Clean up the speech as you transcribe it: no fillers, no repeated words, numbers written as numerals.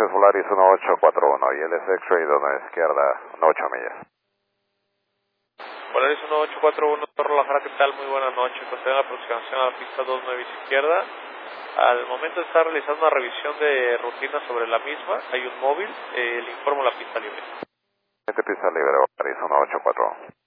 es Volaris 1841 y él es X-Ray 2 a la izquierda, 8 millas. Volaris 1841, Torre La Jara, ¿qué tal? Muy buenas noches. Procede a la aproximación a la pista 29 izquierda. Al momento de estar realizando una revisión de rutina sobre la misma, hay un móvil, le informo la pista libre. Pista libre, Volaris 1841.